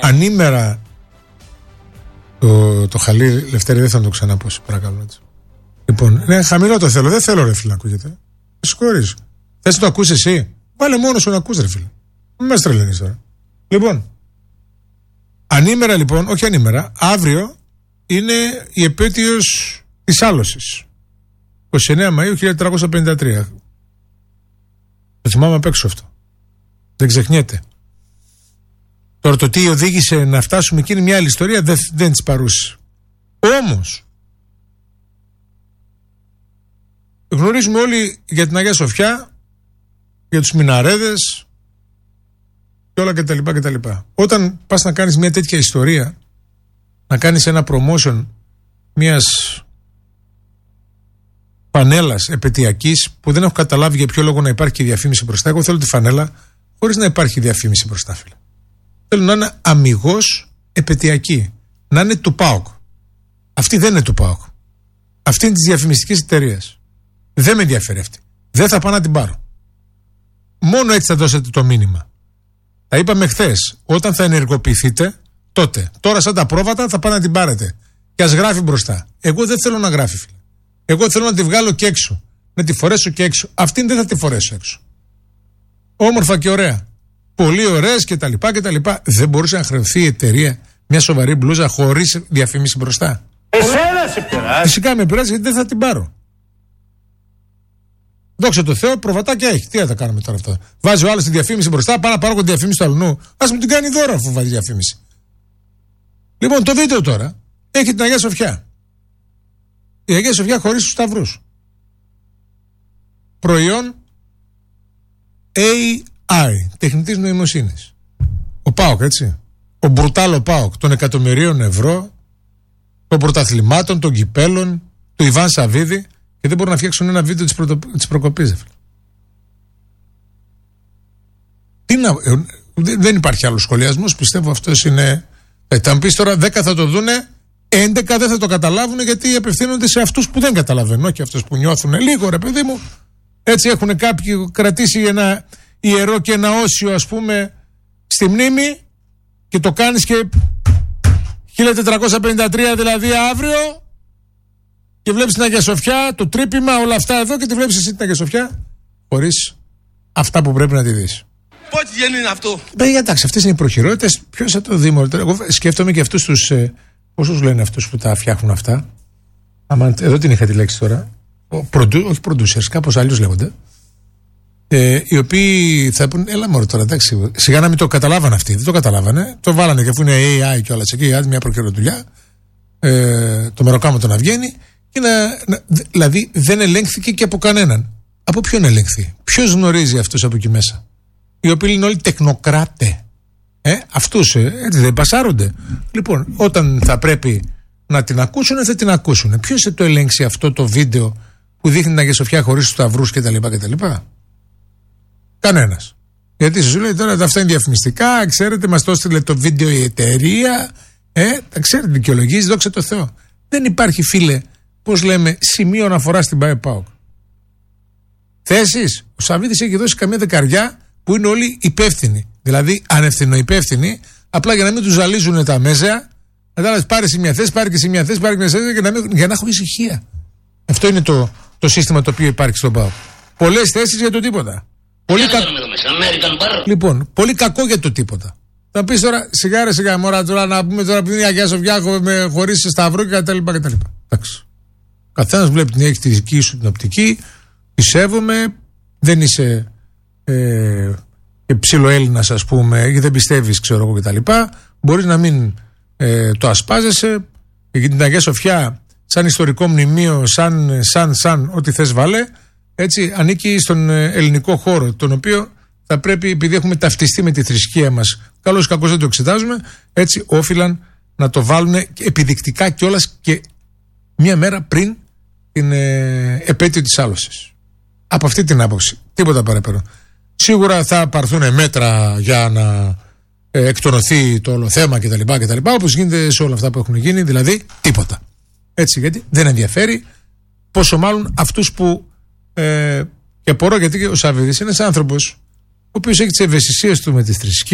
ανήμερα το Χαλί Λευτέρη δεν θα το ξαναπώ, σε παρακαλώ. Έτσι. Λοιπόν, ναι, χαμηλό το θέλω. Δεν θέλω, ρε φίλε, να ακούγεται. Συγχωρείς. Θες να το ακούσεις εσύ? Βάλε μόνο σου να ακούς, ρε φίλε. Μην μας τρελαίνεις τώρα. Λοιπόν, ανήμερα λοιπόν, όχι ανήμερα, αύριο είναι η επέτειος της άλωσης. 29 Μαΐου 1353. Το θυμάμαι απ' έξω αυτό. Δεν ξεχνιέται. Τώρα το τι οδήγησε να φτάσουμε εκεί είναι μια άλλη ιστορία, δεν της παρούσε. Όμως, γνωρίζουμε όλοι για την Αγία Σοφιά, για τους μιναρέδες και όλα κτλ. Όταν πας να κάνεις μια τέτοια ιστορία, να κάνεις ένα promotion μιας φανέλας επετειακής που δεν έχω καταλάβει για ποιο λόγο να υπάρχει και διαφήμιση μπροστά. Εγώ θέλω τη φανέλα χωρίς να υπάρχει διαφήμιση μπροστά, φίλε. Θέλω να είναι αμιγώς επετειακή. Να είναι του ΠΑΟΚ. Αυτή δεν είναι του ΠΑΟΚ. Αυτή είναι της διαφημιστικής εταιρείας. Δεν με ενδιαφέρει αυτή. Δεν θα πάω να την πάρω. Μόνο έτσι θα δώσετε το μήνυμα. Τα είπαμε χθες. Όταν θα ενεργοποιηθείτε, τότε. Τώρα, σαν τα πρόβατα, θα πάω να την πάρετε. Και ας γράφει μπροστά. Εγώ δεν θέλω να γράφει, φίλε. Εγώ θέλω να τη βγάλω και έξω. Να τη φορέσω και έξω. Αυτήν δεν θα τη φορέσω έξω. Όμορφα και ωραία. Πολύ ωραίες κτλ. Δεν μπορούσε να χρεωθεί η εταιρεία μια σοβαρή μπλούζα χωρίς διαφήμιση μπροστά. Εσένα σε πειράζει. Φυσικά με πειράζει γιατί δεν θα την πάρω. Δόξα τω Θεώ, προβατάκια έχει. Τι θα τα κάνουμε τώρα αυτά? Βάζει ο άλλος τη διαφήμιση μπροστά, πάω να πάρω τη διαφήμιση του αλλού. Ας μου την κάνει δώρα αφού βάζει διαφήμιση. Λοιπόν, το βίντεο τώρα έχει την Αγία Σοφιά. Η Αγία Σοφιά χωρίς τους σταυρούς. Προϊόν AI, τεχνητής νοημοσύνης. Ο ΠΑΟΚ, έτσι. Ο μπρουτάλο ΠΑΟΚ των εκατομμυρίων ευρώ, των πρωταθλημάτων, των κυπέλων, του Ιβάν Σαββίδη, και δεν μπορούν να φτιάξουν ένα βίντεο της προκοπής. Δεν υπάρχει άλλος σχολιασμός, πιστεύω αυτός είναι. Θα μου πεις τώρα 10 θα το δούνε, 11 δεν θα το καταλάβουν γιατί απευθύνονται σε αυτούς που δεν καταλαβαίνουν, όχι αυτούς που νιώθουν λίγο, ρε παιδί μου. Έτσι έχουν κάποιοι κρατήσει ένα ιερό και ένα όσιο, ας πούμε, στη μνήμη και το κάνεις και 1453 δηλαδή αύριο και βλέπεις την Αγία Σοφιά, το τρύπημα, όλα αυτά εδώ και τη βλέπεις εσύ την Αγία Σοφιά χωρίς αυτά που πρέπει να τη δεις. Πότε γίνει αυτό? Εντάξει, αυτές είναι οι προχειρότητες. Ποιος θα το δει? Εγώ σκέφτομαι και αυτούς τους. Πόσους λένε αυτούς που τα φτιάχνουν αυτά? Εδώ την είχα τη λέξη τώρα. Όχι producers, κάπως αλλιώς λέγονται. Οι οποίοι θα πούνε, έλα μωρέ τώρα, εντάξει, σιγά να μην το καταλάβανε αυτοί. Δεν το καταλάβανε. Το βάλανε και αφού είναι AI και όλα εκεί, άντε μια προκαιροτουλειά. Το μεροκάματο να βγαίνει. Και δηλαδή δεν ελέγχθηκε και από κανέναν. Από ποιον ελέγχθη? Ποιος γνωρίζει αυτούς από εκεί μέσα? Οι οποίοι είναι όλοι τεχνοκράτε. Αυτούς έτσι δεν πασάρονται. Λοιπόν, όταν θα πρέπει να την ακούσουν, θα την ακούσουν. Ποιος θα το ελέγξει αυτό το βίντεο που δείχνει την Αγία Σοφιά χωρίς τους σταυρούς κτλ? Κανένας. Γιατί σου λέει τώρα αυτά είναι διαφημιστικά, ξέρετε, μας το έστειλε το βίντεο η εταιρεία. Τα ξέρετε, δικαιολογείς, δόξα τω Θεώ. Δεν υπάρχει, φίλε, πώς λέμε, σημείο αναφορά στην ΠΑΕ-ΠΑΟΚ. Θέσεις. Ο Σαββίδης έχει δώσει καμία δεκαριά που είναι όλοι υπεύθυνοι. Δηλαδή ανευθυνοϊπεύθυνοι, απλά για να μην τους ζαλίζουν τα μέσα. Κατάλαβες, πάρε σε μια θέση, πάρε και σε μια θέση, πάρε και σε μια θέση, για να έχω ησυχία. Αυτό είναι το σύστημα το οποίο υπάρχει στον ΠΑΟΚ. Πολλές θέσεις για το τίποτα. Λοιπόν, πολύ κακό για το τίποτα. Θα πεις τώρα, σιγά μωρά, τώρα να πούμε τώρα που είναι η Αγία Σοφιά χωρίς σταυρό και κτλ. Εντάξει. Καθένας βλέπει την έχει τη δική σου την οπτική, τη σέβομαι, δεν είσαι ψιλοέλληνας, ας πούμε, ή δεν πιστεύεις, ξέρω εγώ κτλ. Μπορείς να μην το ασπάζεσαι, γιατί την Αγία Σοφιά, σαν ιστορικό μνημείο, σαν ό,τι θες βάλε, έτσι, ανήκει στον ελληνικό χώρο, τον οποίο θα πρέπει, επειδή έχουμε ταυτιστεί με τη θρησκεία μας, καλώς ή κακώς δεν το εξετάζουμε, έτσι όφυλαν να το βάλουν επιδεικτικά κιόλας και μια μέρα πριν την επέτειο της άλωσης. Από αυτή την άποψη, τίποτα παραπέρα. Σίγουρα θα πάρθουν μέτρα για να εκτονωθεί το όλο θέμα κτλ. Όπως γίνεται σε όλα αυτά που έχουν γίνει, δηλαδή τίποτα. Έτσι, γιατί δεν ενδιαφέρει, πόσο μάλλον αυτούς που. Και απορώ γιατί ο Σαββίδης είναι ένας άνθρωπος ο οποίος έχει τις ευαισθησίες του με τη θρησκεία.